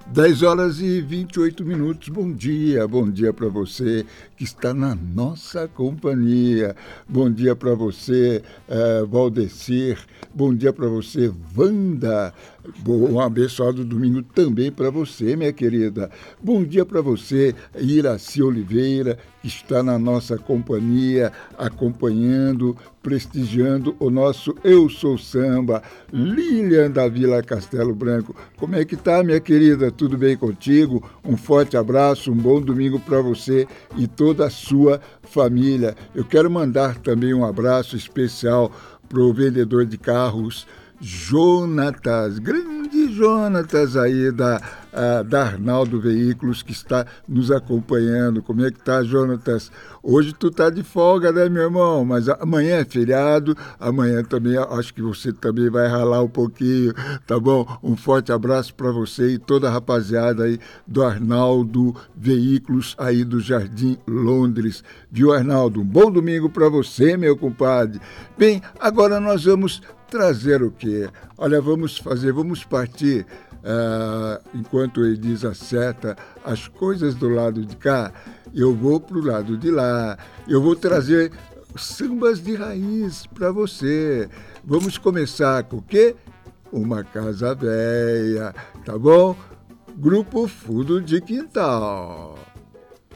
10 horas e 28 minutos. Bom dia para você que está na nossa companhia. Bom dia para você, Valdecir. Bom dia para você, Wanda. Um abençoado domingo também para você, minha querida. Bom dia para você, Iraci Oliveira, que está na nossa companhia, acompanhando, prestigiando o nosso Eu Sou Samba. Lilian da Vila Castelo Branco. Como é que tá, minha querida? Tudo bem contigo? Um forte abraço, um bom domingo para você e toda a sua família. Eu quero mandar também um abraço especial para o vendedor de carros, Jonatas, grande Jonatas aí da Arnaldo Veículos, que está nos acompanhando. Como é que tá, Jonatas? Hoje tu tá de folga, né, meu irmão? Mas amanhã é feriado, amanhã também acho que você também vai ralar um pouquinho, tá bom? Um forte abraço para você e toda a rapaziada aí do Arnaldo Veículos aí do Jardim Londres. Viu, Arnaldo? Um bom domingo para você, meu compadre. Bem, agora nós vamos trazer o quê? Olha, vamos partir, enquanto ele diz acerta as coisas do lado de cá, eu vou para o lado de lá, eu vou trazer sambas de raiz para você. Vamos começar com o quê? Uma Casa Véia, tá bom? Grupo Fundo de Quintal.